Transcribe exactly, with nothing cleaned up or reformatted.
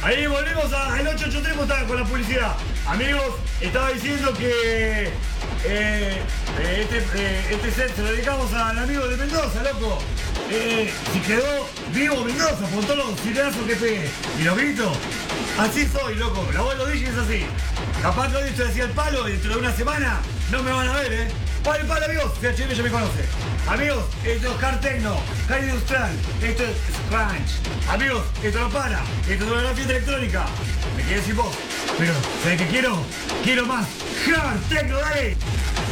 Ahí volvemos al ocho ocho tres con la publicidad. Amigos, estaba diciendo que eh, eh, este, eh, este set se lo dedicamos al amigo de Mendoza, loco. Eh, si quedó vivo Mendoza, por todos los cineazos que pegué y los gritos. Así soy, loco. La voz lo dije es así. Capaz que hoy estoy así al palo y dentro de una semana no me van a ver, ¿eh? Palo y palo, amigos. C H M ya me conoce. Amigos, esto es Hard Techno, Hard Industrial, esto es Crunch. Amigos, esto no para, esto es una gran fiesta electrónica. Me quedé sin voz, pero ¿sabes qué quiero? Quiero más Hard Techno, dale.